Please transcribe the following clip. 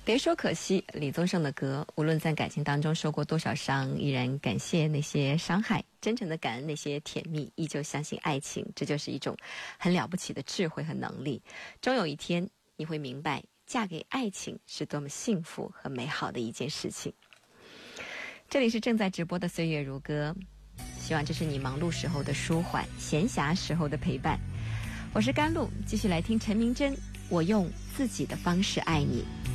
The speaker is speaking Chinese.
别说可惜，李宗盛的歌，无论在感情当中受过多少伤，依然感谢那些伤害，真诚的感恩那些甜蜜，依旧相信爱情，这就是一种很了不起的智慧和能力。终有一天你会明白，嫁给爱情是多么幸福和美好的一件事情。这里是正在直播的岁月如歌，希望这是你忙碌时候的舒缓，闲暇时候的陪伴。我是甘露，继续来听陈明真，我用自己的方式爱你。